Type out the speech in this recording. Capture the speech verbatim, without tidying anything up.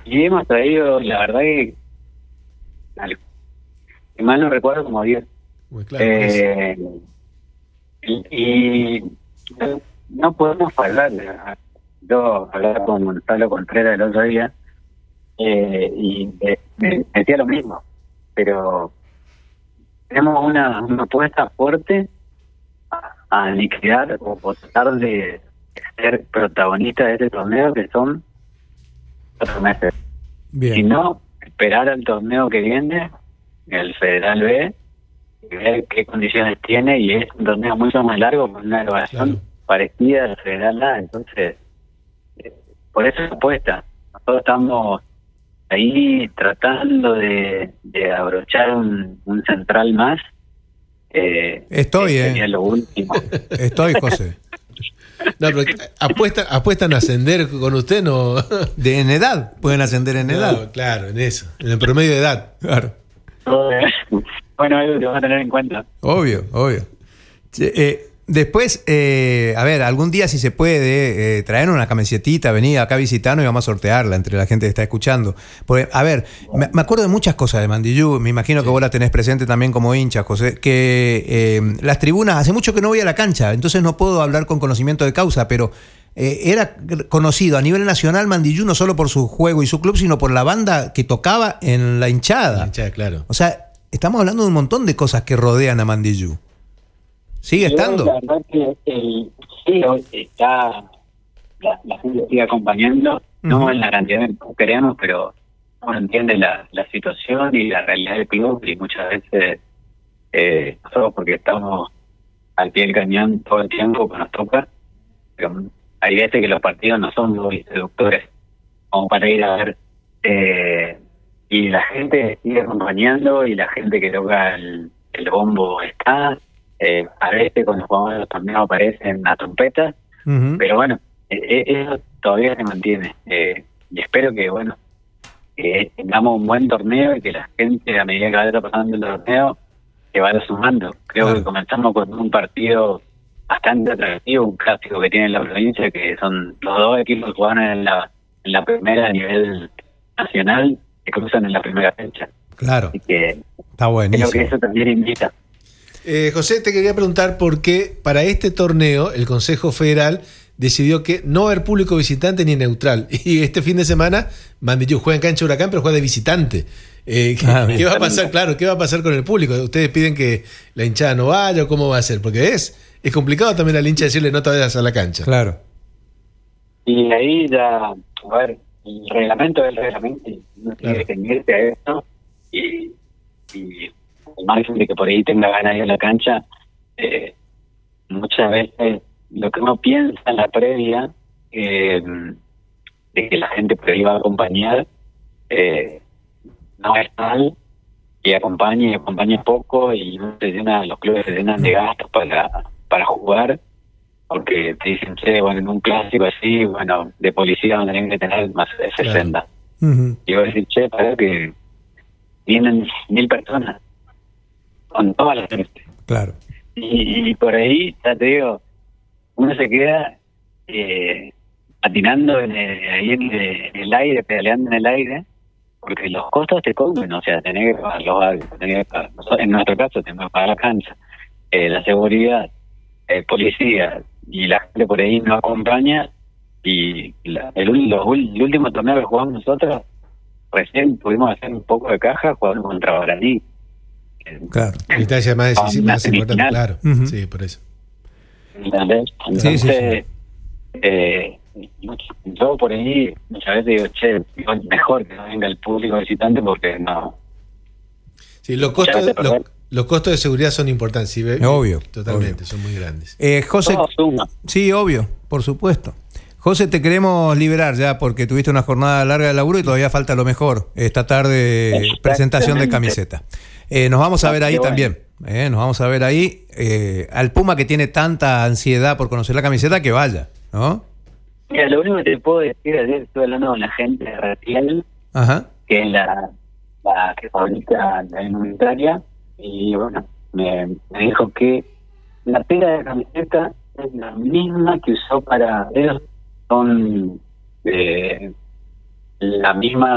y hemos traído, la verdad que, al, si mal no recuerdo, como diez. Muy claro, eh, y, y no podemos fallar. Yo hablaba con Pablo Contreras el otro día eh, y me, me decía lo mismo, pero tenemos una, una apuesta fuerte a, a liquidar o, o tratar de ser protagonistas de este torneo, que son cuatro meses. Bien. Si no, esperar al torneo que viene, el Federal B, y ver qué condiciones tiene, y es un torneo mucho más largo con una evaluación Claro. parecida al Federal A. Entonces, eh, por eso es apuesta. Nosotros estamos ahí tratando de, de abrochar un, un central más. Eh, Estoy, que eh. sería lo último. Estoy, José. No, pero apuestan, apuestan a ascender con usted, ¿no? De, en edad, pueden ascender en edad. No, claro, en eso, en el promedio de edad. Claro. Bueno, algo que vamos a tener en cuenta. Obvio, obvio. Che, eh, después, eh, a ver, algún día si se puede, eh, traer una camisetita, venir acá a visitarnos y vamos a sortearla entre la gente que está escuchando. Porque, a ver, me, me acuerdo de muchas cosas de Mandillú, me imagino que vos la tenés presente también como hincha, José, que eh, las tribunas, hace mucho que no voy a la cancha, entonces no puedo hablar con conocimiento de causa, pero eh, era conocido a nivel nacional Mandillú no solo por su juego y su club, sino por la banda que tocaba en la hinchada. La hinchada, claro. O sea, estamos hablando de un montón de cosas que rodean a Mandillú. ¿Sigue estando? La verdad que el, sí, hoy está, la, la gente sigue acompañando, uh-huh. no en la cantidad que queremos, pero uno entiende la, la situación y la realidad del club, y muchas veces eh, nosotros, porque estamos al pie del cañón todo el tiempo que nos toca, pero hay veces que los partidos no son muy seductores como para ir a ver, eh, y la gente sigue acompañando, y la gente que toca el, el bombo está. Eh, a veces cuando jugamos los torneos aparecen las trompetas, uh-huh. pero bueno, eh, eso todavía se mantiene, eh, y espero que bueno eh, tengamos un buen torneo y que la gente, a medida que vaya pasando el torneo, se vaya sumando. Creo claro. que comenzamos con un partido bastante atractivo, un clásico que tiene la provincia, que son los dos equipos que juegan en la, en la primera a nivel nacional, que cruzan en la primera fecha. Claro, así que está buenísimo. Creo que eso también invita. Eh, José, te quería preguntar por qué para este torneo el Consejo Federal decidió que no va a haber público visitante ni neutral. Y este fin de semana Mandillú juega en cancha Huracán, pero juega de visitante. Eh, ¿qué, ah, ¿Qué va a pasar? Claro, ¿qué va a pasar con el público? ¿Ustedes piden que la hinchada no vaya o cómo va a ser? Porque es, es complicado también al hincha decirle no te vayas a la cancha. Claro. Y ahí ya, a ver, el reglamento es el reglamento y uno tiene claro. que ceñirse a eso, y, y el margen de que por ahí tenga ganas de ir a la cancha, eh, muchas veces lo que uno piensa en la previa eh, de que la gente por ahí va a acompañar eh, no es tal, y acompaña y acompaña poco, y uno se llena, los clubes se llenan de gastos para para jugar, porque te dicen, che, bueno, en un clásico así, bueno, de policía van a tener que tener más de sesenta. Claro. Uh-huh. Y vos decís, che, para que vienen mil personas con toda la gente. Claro. Y, y por ahí, ya te digo, uno se queda eh, patinando en el, ahí en el, en el aire, pedaleando en el aire, porque los costos te comen, o sea, tenés que pagar los barrios, tenés que pagar, en nuestro caso tenemos que pagar la cancha, eh, la seguridad, eh, policía, y la gente por ahí no acompaña, y la, el, los, el último torneo que jugamos nosotros, recién pudimos hacer un poco de caja jugando contra Guaraní. Claro. Instancia más decisiva, más importante, claro. Uh-huh. Sí, por eso. ¿Entendés? Entonces, sí, sí, sí. Eh, yo por ahí muchas veces digo, che, mejor que no venga el público visitante porque no. Sí, los costos, de, los, los costos de seguridad son importantes, ¿sí? Obvio. Totalmente, obvio. Son muy grandes. Eh, José, Todo suma. Sí, obvio, por supuesto. José, te queremos liberar ya porque tuviste una jornada larga de laburo y todavía falta lo mejor. Esta tarde, presentación de camiseta. Eh, nos vamos a ver ahí bueno. también. Eh, nos vamos a ver ahí. Eh, al Puma que tiene tanta ansiedad por conocer la camiseta, que vaya, ¿no? Mira, lo único que te puedo decir es que estoy hablando con la gente de Ratiel, Ajá. que es la, la que fabrica la indumentaria, y bueno, me, me dijo que la tela de la camiseta es la misma que usó para ellos, son eh, la misma